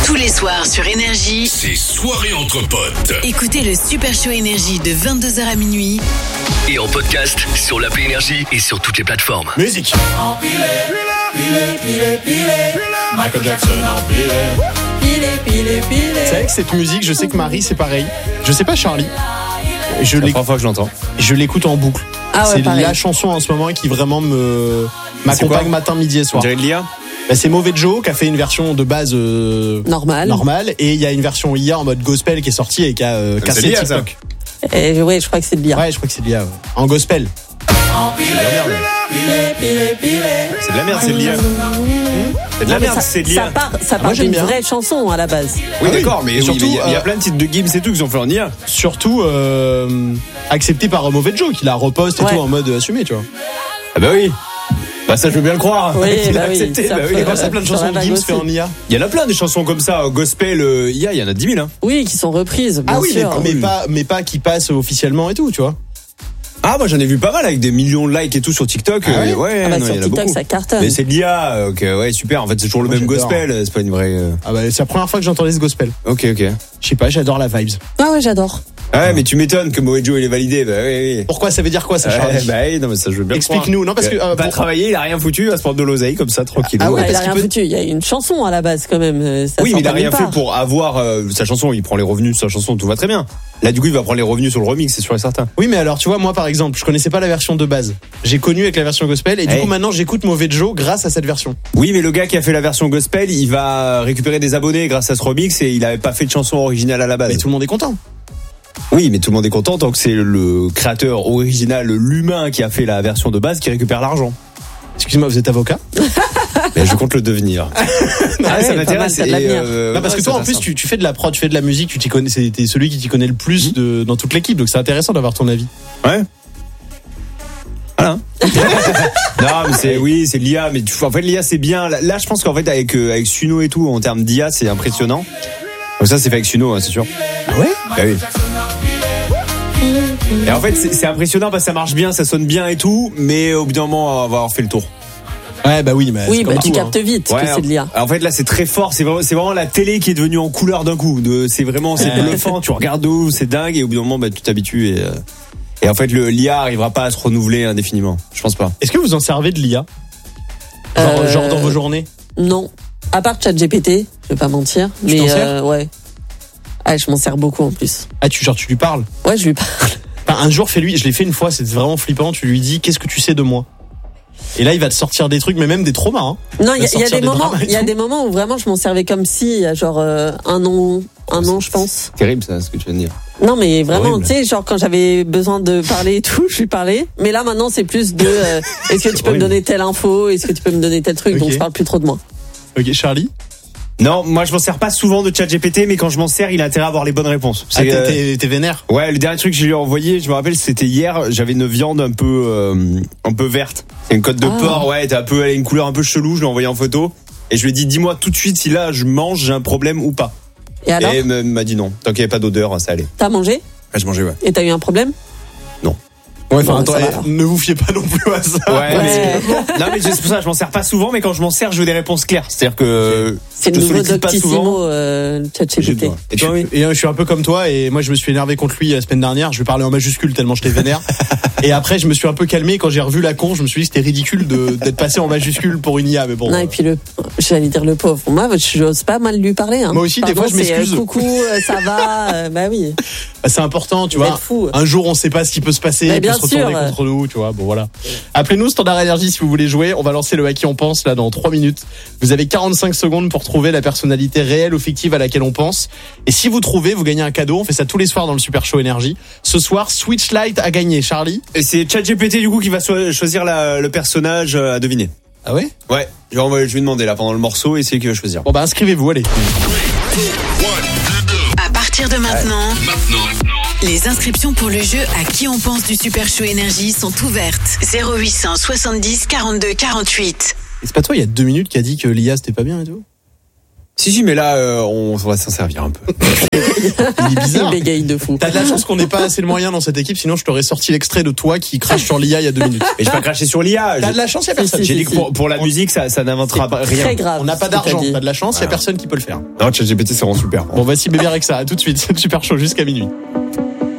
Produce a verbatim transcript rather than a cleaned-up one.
Tous les soirs sur Énergie, c'est soirée entre potes. Écoutez le Super Show Énergie de vingt-deux heures à minuit. Et en podcast sur l'appli Énergie et sur toutes les plateformes. Musique. Empilé, pilé, pilé, pilé, Michael Jackson empilé, pilé, pilé, pilé. C'est vrai que cette musique, je sais que Marie, c'est pareil. Je sais pas Charlie. Je la première fois que je l'entends. Je l'écoute en boucle. Ah ouais, c'est pareil. la chanson en ce moment qui vraiment me m'accompagne matin, midi et soir. On dirait de l'I A. Bah, c'est Mauvais Joe qui a fait une version de base euh, normale. normale et il y a une version I A en mode gospel qui est sortie et qui a euh, cassé l'I A, TikTok. Et, ouais, je crois que c'est de l'I A. Ouais, je crois que c'est de l'I A. Ouais. En gospel. Empilé, pilé, pilé, pilé. C'est de la merde, c'est de l'I A. C'est de la Non, mais merde, ça, c'est de l'I ça A. part, ça moi, part j'aime d'une bien. vraie chanson à la base. Oui, Ah oui. d'accord, mais Et surtout, surtout, il y, a- il y a euh, plein de titres de Gims et tout qui sont faits en I A. Surtout euh, accepté par euh, Mauvais Joe qui la reposte et Ouais. tout en mode assumé, tu vois. Ah bah oui. Bah ça, je veux bien le croire. Oui, Il bah a oui, accepté, ça bah peut- oui. Et quand c'est plein de Sur la chansons de vague Gims aussi. fait en I A. Il y en a plein des chansons comme ça, gospel, euh, I A, il y en a dix mille. Hein. Oui, qui sont reprises, bien Ah oui, mais, sûr. mais pas mais pas qui passe officiellement et tout, tu vois. Ah, moi j'en ai vu pas mal avec des millions de likes et tout sur TikTok. Ah ouais euh, ouais, Ah bah non, sur il y en a TikTok, beaucoup. ça cartonne. Mais c'est de l'I A, ok, ouais, super. En fait, c'est toujours le Moi, même j'adore. gospel, c'est pas une vraie. euh, Ah bah c'est la première fois que j'entendais ce gospel. Ok, ok. Je sais pas, j'adore la vibes. Ah ouais, j'adore. Ouais, mais tu m'étonnes que Mauvais Joe il est validé. Bah oui, oui. Pourquoi ça veut dire quoi ça, Ouais, Charlie? bah oui, non, mais ça je veux bien. le croire. Explique-nous, non parce que euh, pas bon, travailler, il a rien foutu, il va se prendre de l'oseille comme ça, tranquille. Ah ouais, Ouais, il parce a rien qu'il peut- foutu. Il y a une chanson à la base quand même. euh, Ça Oui, sort mais il a pas nulle rien fait part. pour avoir euh, sa chanson. Il prend les revenus de sa chanson, tout va très bien. Là, du coup, il va prendre les revenus sur le remix, c'est sûr et certain. oui, mais alors tu vois, moi par exemple, je connaissais pas la version de base. J'ai connu avec la version gospel et du Hey. coup maintenant j'écoute Mauvais Joe grâce à cette version. Oui, mais le gars qui a fait la version gospel, il va récupérer des abonnés grâce à ce remix et il avait pas fait de chanson originale à la base. Mais tout le monde est content. Oui, mais tout le monde est content tant que c'est le créateur original, l'humain qui a fait la version de base qui récupère l'argent. Excuse-moi, vous êtes avocat? Mais je compte le devenir. Ah ouais, ça pas m'intéresse. mal, t'as de et, l'avenir. euh, Non, parce ouais, que toi c'est en plus intéressant. tu, tu fais de la prod, tu fais de la musique, tu t'y connais, c'est- t'es celui qui t'y connaît le plus de, dans toute l'équipe, donc c'est intéressant d'avoir ton avis. Ouais. Voilà. Non, mais c'est oui, c'est l'I A, mais tu, en fait l'I A c'est bien. Là, là, je pense qu'en fait avec euh, avec Suno et tout en termes d'I A, c'est impressionnant. Donc ça, c'est fait avec Suno, hein, c'est sûr. Ah ouais? Bah oui. Et en fait, c'est c'est impressionnant parce que ça marche bien, ça sonne bien et tout, mais au bout d'un moment, on va avoir fait le tour. Ouais, bah oui, mais Oui, c'est bah comme tu tout, captes hein. vite Ouais, que c'est de l'I A. en fait là c'est très fort, c'est vraiment, c'est vraiment la télé qui est devenue en couleur d'un coup. De, c'est vraiment c'est bluffant, tu regardes de ouf, c'est dingue et au bout d'un moment bah, tu t'habitues et euh, et en fait le l'I A arrivera pas à se renouveler indéfiniment. Je pense pas. Est-ce que vous en servez de l'I A? Genre, Euh, genre dans vos journées? Non. À part ChatGPT, je vais pas mentir. Tu mais t'en sers euh, ouais. Ah, je m'en sers beaucoup en plus. Ah, tu, genre tu lui parles? Ouais, je lui parle. Enfin, un jour, fais-lui, je l'ai fait une fois, c'était vraiment flippant, tu lui dis, qu'est-ce que tu sais de moi? Et là, il va te sortir des trucs, mais même des traumas, hein. Non, il y, a- Va il y a sortir des des moments, dramas et il y a tout. des moments où vraiment je m'en servais comme si, il y a genre euh, un an, un an, je pense. Terrible ça, ce que tu viens de dire. Non, mais vraiment, horrible. tu sais, genre quand j'avais besoin de parler et tout, je lui parlais. Mais là, maintenant, c'est plus de, euh, est-ce que tu peux me horrible. donner telle info, est-ce que tu peux me donner tel truc, donc Ok. je parle plus trop de moi. Ok, Charlie? Non, moi je m'en sers pas souvent de ChatGPT, mais quand je m'en sers, il a intérêt à avoir les bonnes réponses. Ah, C'est, t'es, euh, t'es- t'es vénère? Ouais, le dernier truc que je lui ai envoyé, je me rappelle, c'était hier. J'avais une viande un peu, euh, un peu verte. C'est une côte de Ah. porc, ouais, t'as un peu, elle a une couleur un peu chelou. Je l'ai envoyé en photo et je lui ai dit, dis-moi tout de suite si là je mange, j'ai un problème ou pas. Et alors, et elle me- m'a dit non, tant qu'il n'y avait pas d'odeur, ça allait. t'as mangé Ouais, je mangeais, ouais. et t'as eu un problème? Ouais, enfin, Bon, attends, ça va, eh, alors. ne vous fiez pas non plus à ça. Ouais, Ouais. mais non, mais c'est pour ça, que je m'en sers pas souvent, mais quand je m'en sers, je veux des réponses claires. C'est-à-dire que C'est je le te nouveau sollicite pas souvent. Doctissimo, euh, J'ai ChatGPT. besoin. Et Et, toi, oui. je, et, euh, je suis un peu comme toi et moi je me suis énervé contre lui la semaine dernière, je lui parlais en majuscule tellement j'étais vénère. Et après je me suis un peu calmé quand j'ai revu la con, je me suis dit c'était ridicule de, d'être passé en majuscule pour une I A, mais bon. Non, euh, et puis le, j'allais dire le pauvre. Moi, j'ose pas mal lui parler. Hein. Moi aussi, des Pardon, fois, je c'est, euh, m'excuse. coucou, euh, ça va. euh, bah oui. bah, c'est important, tu Vous vois. êtes fous. Un jour on sait pas ce qui peut se passer, Mais il peut bien se retourner sûr. contre nous, tu vois. Bon voilà. Appelez-nous Standard Énergie si vous voulez jouer, on va lancer le à qui on pense là dans trois minutes. Vous avez quarante-cinq secondes pour trouver la personnalité réelle ou fictive à laquelle on pense. Et si vous trouvez, vous gagnez un cadeau, on fait ça tous les soirs dans le Super Show Énergie. Ce soir, Switchlight a gagné, Charlie. Et c'est ChatGPT du coup qui va so- choisir la- le personnage euh, à deviner. Ah ouais? Ouais, je vais, envoyer- je vais lui demander là pendant le morceau et c'est lui qui va choisir. Bon bah inscrivez-vous, allez. À partir de maintenant, Maintenant, les inscriptions pour le jeu À qui on pense du Super Show Énergie sont ouvertes. zéro huit cent soixante-dix quarante-deux quarante-huit. Et c'est pas toi, il y a deux minutes qui a dit que l'I A c'était pas bien et tout? Si, si, mais là, euh, on va s'en servir un peu. Il est bizarre. Il bégaye de fou. T'as de la chance qu'on n'ait pas assez de moyens dans cette équipe, sinon je t'aurais sorti l'extrait de toi qui crache sur l'I A il y a deux minutes. Et je vais pas cracher sur l'I A. T'as de la chance, il y a personne. Si, si, J'ai si, dit que pour, pour la musique, ça, ça n'inventera pas rien. Très grave. On n'a pas ce que t'as d'argent, dit. t'as de la chance, il y a personne qui peut le faire. Non, ChatGPT, ça rend super. Bon, voici Bébé Rexa, à tout de suite, Super Show jusqu'à minuit.